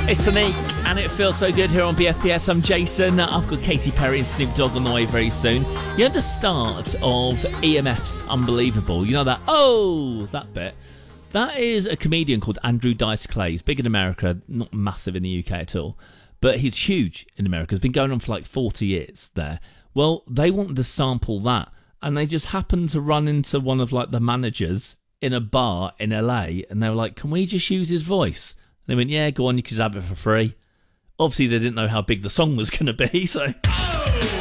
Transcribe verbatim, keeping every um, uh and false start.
It's Sonique, and it feels so good here on B F P S. I'm Jason. I've got Katy Perry and Snoop Dogg on the way very soon. You know the start of E M F's Unbelievable? You know that, oh, that bit? That is a comedian called Andrew Dice Clay. He's big in America, not massive in the U K at all. But he's huge in America. It's been going on for like forty years there. Well, they wanted to sample that, and they just happened to run into one of like the managers in a bar in L A, and they were like, can we just use his voice? They went, yeah, go on, you can have it for free. Obviously, they didn't know how big the song was going to be, so...